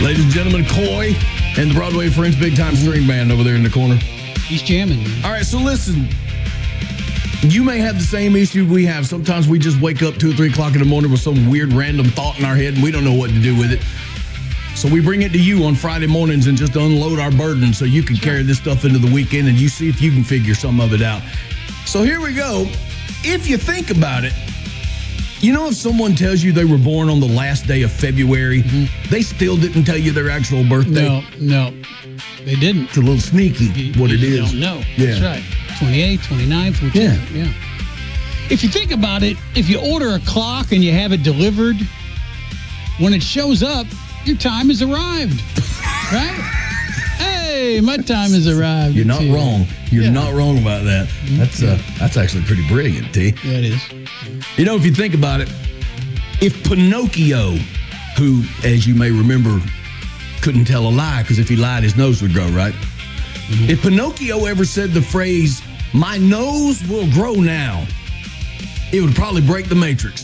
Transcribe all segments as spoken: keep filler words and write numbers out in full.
Ladies and gentlemen, Coy and the Broadway Friends Big Time String Band over there in the corner. He's jamming. All right, so listen. You may have the same issue we have. Sometimes we just wake up two or three o'clock in the morning with some weird random thought in our head and we don't know what to do with it. So we bring it to you on Friday mornings and just unload our burden so you can carry this stuff into the weekend and you see if you can figure some of it out. So here we go. If you think about it, you know if someone tells you they were born on the last day of February, mm-hmm. they still didn't tell you their actual birthday? No, no, they didn't. It's a little sneaky you, what you it is. Don't know. Yeah. That's right. twenty-eighth, twenty-ninth, whichever. Yeah. yeah. If you think about it, if you order a clock and you have it delivered, when it shows up, your time has arrived, right? Hey, my time has arrived. You're not too. wrong. You're yeah. not wrong about that. That's uh, that's actually pretty brilliant, T. Yeah, it is. You know, if you think about it, if Pinocchio, who, as you may remember, couldn't tell a lie because if he lied, his nose would grow, right? Mm-hmm. If Pinocchio ever said the phrase, "My nose will grow now," it would probably break the Matrix.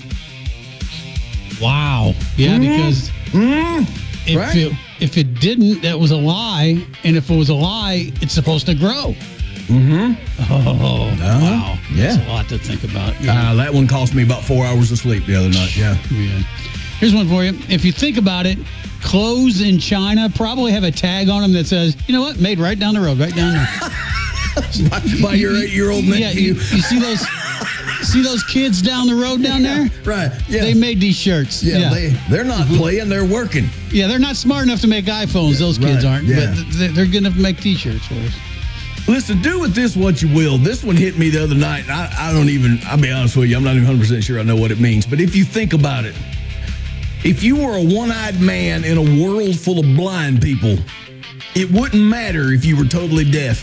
Wow. Yeah, mm-hmm. because mm-hmm. if right? it if it didn't, that was a lie, and if it was a lie, it's supposed to grow. Mm-hmm. Oh, uh, wow. Yeah. That's a lot to think about. Yeah. Uh, that one cost me about four hours of sleep the other night. Yeah. yeah. Here's one for you. If you think about it, clothes in China probably have a tag on them that says, you know what, made right down the road, right down there. by, by your eight-year-old nephew. Yeah, you, you see those see those kids down the road down yeah, there? Right. Yeah. They made these shirts. Yeah, yeah. they, they're not mm-hmm. playing, they're working. Yeah, they're not smart enough to make iPhones, those kids right. aren't. Yeah. But they're going to make T-shirts for us. Listen, do with this what you will. This one hit me the other night. I, I don't even, I'll be honest with you, I'm not even one hundred percent sure I know what it means. But if you think about it, if you were a one-eyed man in a world full of blind people, it wouldn't matter if you were totally deaf.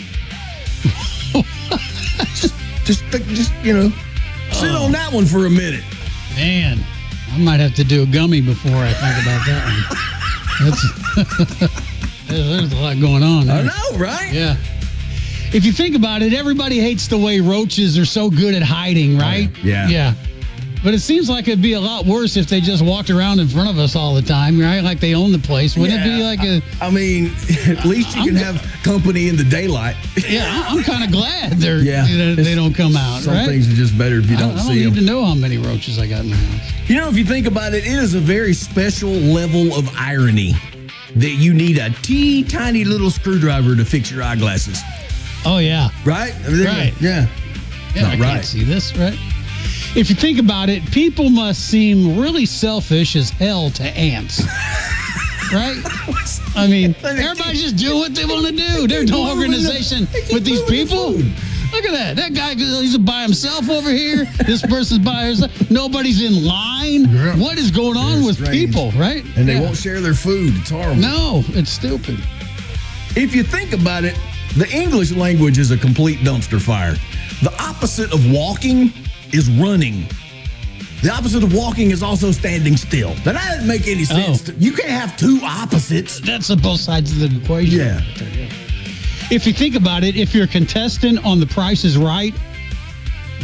just, just, just, you know, sit oh. on that one for a minute. Man, I might have to do a gummy before I think about that one. That's, there's a lot going on there. I know, right? Yeah. If you think about it, everybody hates the way roaches are so good at hiding, right? Oh, yeah. Yeah. But it seems like it'd be a lot worse if they just walked around in front of us all the time, right? Like they own the place. Wouldn't yeah, it be like a... I, I mean, at least you I'm, can have company in the daylight. Yeah, I'm kind of glad they're, yeah, you know, they don't come out, some right? Some things are just better if you don't, I, I don't see them. I don't need to know how many roaches I got in my house. You know, if you think about it, it is a very special level of irony that you need a teeny tiny little screwdriver to fix your eyeglasses. Oh, yeah. Right? I mean, right. Yeah. Yeah, Not I right. can't see this, right? If you think about it, people must seem really selfish as hell to ants. Right? I mean, everybody's just doing what they want to do. There's no organization with these people. Look at that. That guy, he's by himself over here. This person's by herself. Nobody's in line. Yeah. What is going on They're with strange. people, right? And they yeah. won't share their food. It's horrible. No, it's stupid. If you think about it, the English language is a complete dumpster fire. The opposite of walking is running. The opposite of walking is also standing still. Now, that doesn't make any sense. Oh. You can't have two opposites. That's the both sides of the equation. Yeah. If you think about it, if you're a contestant on The Price is Right,